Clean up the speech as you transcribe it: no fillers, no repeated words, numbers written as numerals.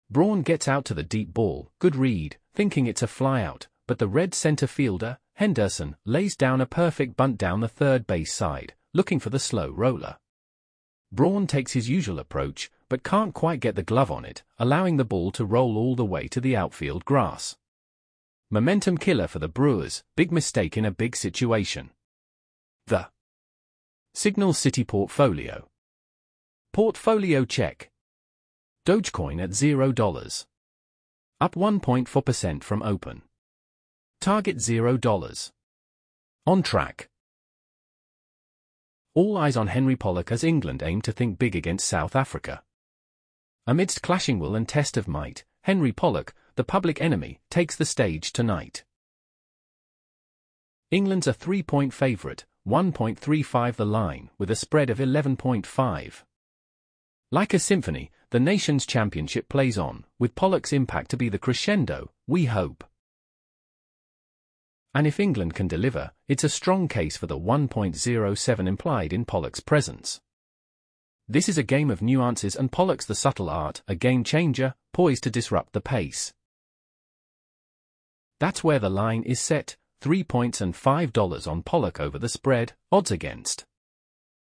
Braun gets out to the deep ball, good read, thinking it's a flyout, but the red center fielder, Henderson, lays down a perfect bunt down the third base side, looking for the slow roller. Braun takes his usual approach, but can't quite get the glove on it, allowing the ball to roll all the way to the outfield grass. Momentum killer for the Brewers, big mistake in a big situation. The Signal City Portfolio. Portfolio check. Dogecoin at $0. Up 1.4% from open. Target $0. On track. All eyes on Henry Pollock as England aim to think big against South Africa. Amidst clashing will and test of might, Henry Pollock, the public enemy, takes the stage tonight. England's a 3-point favourite, 1.35 the line, with a spread of 11.5. Like a symphony, the nation's championship plays on, with Pollock's impact to be the crescendo, we hope. And if England can deliver, it's a strong case for the 1.07 implied in Pollock's presence. This is a game of nuances and Pollock's the subtle art, a game changer, poised to disrupt the pace. That's where the line is set, 3 points and $5 on Pollock over the spread, odds against